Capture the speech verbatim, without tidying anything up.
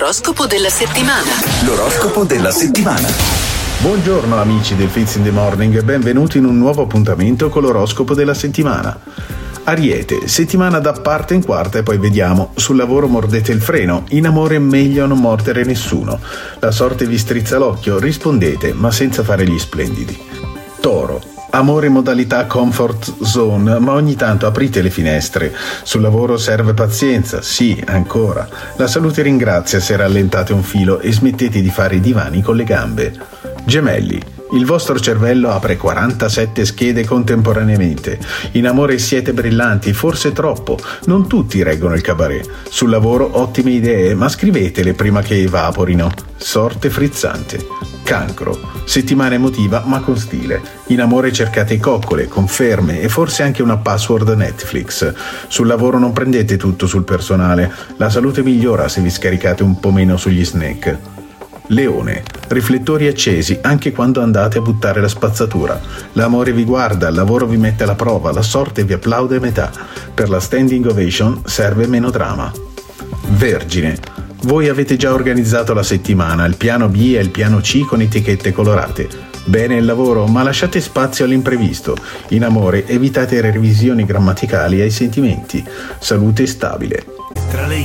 L'oroscopo della settimana. L'oroscopo della settimana. Buongiorno amici del Fizz in the Morning e benvenuti in un nuovo appuntamento con l'oroscopo della settimana. Ariete, settimana da parte in quarta e poi vediamo. Sul lavoro mordete il freno, in amore meglio non mordere nessuno. La sorte vi strizza l'occhio, rispondete ma senza fare gli splendidi. Toro, amore in modalità comfort zone, ma ogni tanto aprite le finestre. Sul lavoro serve pazienza, sì, ancora. La salute ringrazia se rallentate un filo e smettete di fare i divani con le gambe. Gemelli, il vostro cervello apre quarantasette schede contemporaneamente. In amore siete brillanti, forse troppo. Non tutti reggono il cabaret. Sul lavoro ottime idee, ma scrivetele prima che evaporino. Sorte frizzante. Cancro, settimana emotiva ma con stile. In amore cercate coccole, conferme e forse anche una password Netflix. Sul lavoro non prendete tutto sul personale. La salute migliora se vi scaricate un po' meno sugli snack. Leone, riflettori accesi anche quando andate a buttare la spazzatura. L'amore vi guarda, il lavoro vi mette alla prova, la sorte vi applaude a metà. Per la standing ovation serve meno drama. Vergine, voi avete già organizzato la settimana, il piano B e il piano C con etichette colorate. Bene il lavoro, ma lasciate spazio all'imprevisto. In amore evitate revisioni grammaticali ai sentimenti. Salute stabile. Tra le